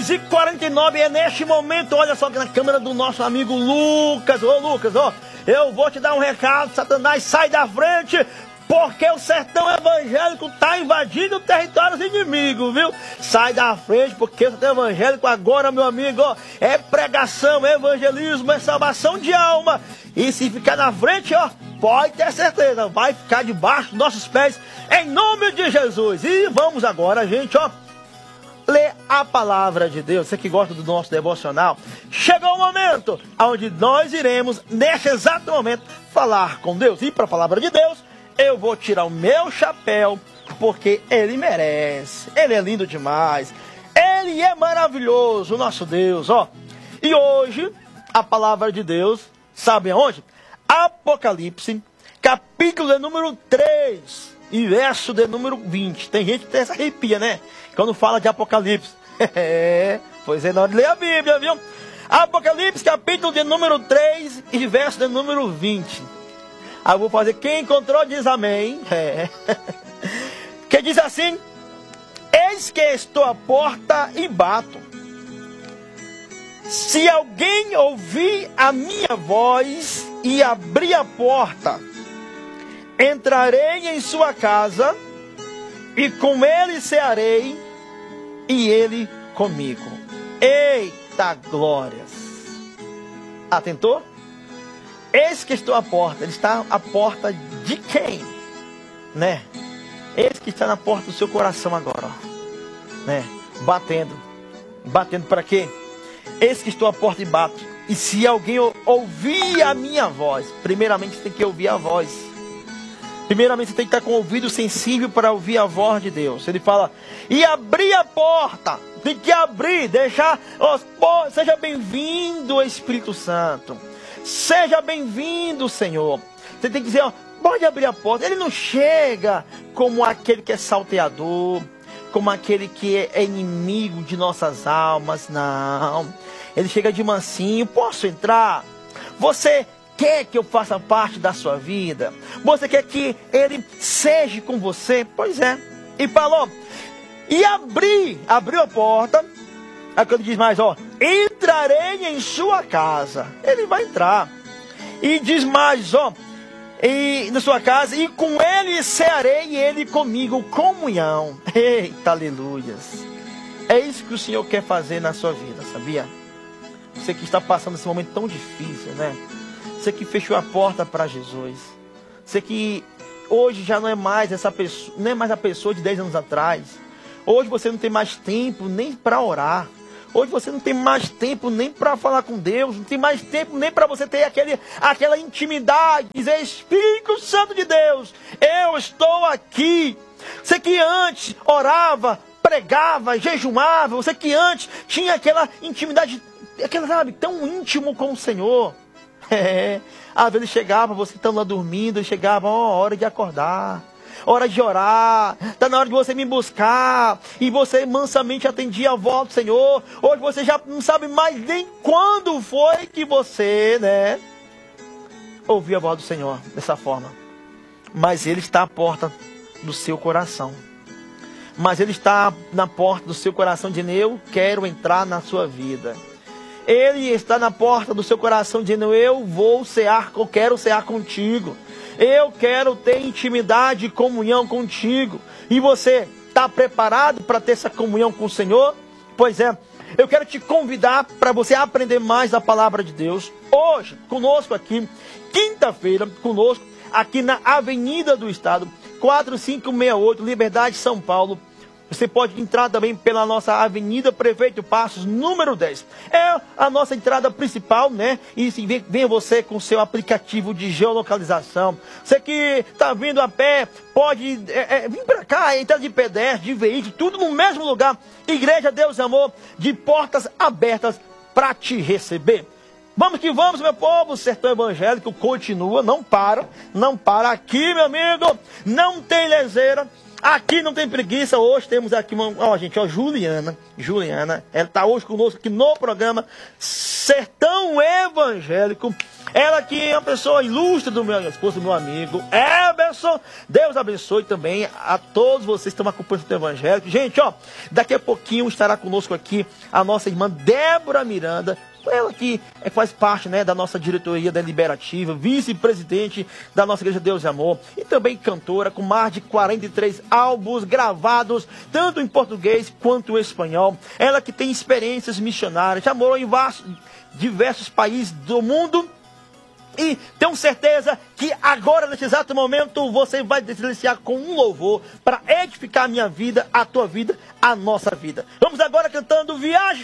10h49 é neste momento, olha só que na câmera do nosso amigo Lucas. Ô Lucas, ó, eu vou te dar um recado, Satanás, sai da frente, porque o sertão evangélico está invadindo territórios inimigos, viu? Sai da frente, porque o sertão evangélico agora, meu amigo, ó, é pregação, é evangelismo, é salvação de alma. E se ficar na frente, ó, pode ter certeza, vai ficar debaixo dos nossos pés, em nome de Jesus. E vamos agora, gente, ó, ler a palavra de Deus. Você que gosta do nosso devocional, chegou o momento onde nós iremos, neste exato momento, falar com Deus. E para a palavra de Deus, eu vou tirar o meu chapéu, porque Ele merece. Ele é lindo demais. Ele é maravilhoso, o nosso Deus, ó. E hoje, a palavra de Deus, sabe aonde? Apocalipse, capítulo de número 3 e verso de número 20. Tem gente que tem essa arrepia, né? Quando fala de Apocalipse. Pois é, na hora de ler a Bíblia, viu? Apocalipse, capítulo de número 3 e verso de número 20. Aí eu vou fazer, quem encontrou diz amém. Que diz assim: eis que estou à porta e bato. Se alguém ouvir a minha voz e abrir a porta, entrarei em sua casa e com ele cearei e ele comigo. Eita glórias! Atentou? Eis que estou à porta. Ele está à porta de quem? Né? Eis que está na porta do seu coração agora, ó. Né? Batendo. Batendo para quê? Eis que estou à porta e bato. E se alguém ouvir a minha voz, primeiramente você tem que ouvir a voz. Primeiramente você tem que estar com o ouvido sensível para ouvir a voz de Deus. Ele fala, e abrir a porta. Tem que abrir, deixar. Oh, seja bem-vindo, Espírito Santo. Seja bem-vindo, Senhor. Você tem que dizer, ó, pode abrir a porta. Ele não chega como aquele que é salteador, como aquele que é inimigo de nossas almas. Não. Ele chega de mansinho. Posso entrar? Você quer que eu faça parte da sua vida? Você quer que Ele seja com você? Pois é. E falou. E abriu a porta. Aí quando diz mais, ó, entrarei em sua casa. Ele vai entrar. E diz mais, ó, e na sua casa, e com ele cearei e ele comigo, comunhão. Eita, aleluias. É isso que o Senhor quer fazer na sua vida, sabia? Você que está passando esse momento tão difícil, né? Você que fechou a porta para Jesus. Você que hoje já não é mais essa pessoa, não é mais a pessoa de 10 anos atrás. Hoje você não tem mais tempo nem para orar. Hoje você não tem mais tempo nem para falar com Deus. Não tem mais tempo nem para você ter aquela intimidade. Dizer, Espírito Santo de Deus, eu estou aqui. Você que antes orava, pregava, jejumava. Você que antes tinha aquela intimidade, aquela, sabe, tão íntimo com o Senhor. Às vezes chegava, você estando lá dormindo, chegava, ó, hora de acordar. Hora de orar, está na hora de você me buscar, e você mansamente atendia a voz do Senhor. Hoje você já não sabe mais nem quando foi que você, né, ouviu a voz do Senhor dessa forma. Mas Ele está à porta do seu coração. Mas Ele está na porta do seu coração dizendo, eu quero entrar na sua vida. Ele está na porta do seu coração dizendo, eu quero cear contigo. Eu quero ter intimidade e comunhão contigo. E você está preparado para ter essa comunhão com o Senhor? Pois é, eu quero te convidar para você aprender mais da palavra de Deus. Hoje, conosco aqui, quinta-feira, conosco, aqui na Avenida do Estado, 4568, Liberdade, São Paulo. Você pode entrar também pela nossa Avenida Prefeito Passos, número 10. É a nossa entrada principal, né? E se vem você com seu aplicativo de geolocalização. Você que está vindo a pé, pode vir para cá, entrar de pedestre, de veículo, tudo no mesmo lugar. Igreja Deus Amor, de portas abertas para te receber. Vamos que vamos, meu povo. O sertão evangélico continua, não para aqui, meu amigo. Não tem leseira. Aqui não tem preguiça, hoje temos aqui uma, gente, Juliana, ela está hoje conosco aqui no programa Sertão Evangélico. Ela que é uma pessoa ilustre do meu esposo, do meu amigo Eberson. Deus abençoe também a todos vocês que estão acompanhando o Evangélico. Gente, daqui a pouquinho estará conosco aqui a nossa irmã Débora Miranda. Ela que faz parte, né, da nossa diretoria deliberativa, vice-presidente da nossa Igreja Deus e Amor, e também cantora, com mais de 43 álbuns gravados, tanto em português quanto em espanhol. Ela que tem experiências missionárias, já morou em diversos países do mundo. E tenho certeza que agora, nesse exato momento, você vai deliciar com um louvor para edificar a minha vida, a tua vida, a nossa vida. Vamos agora cantando Viagem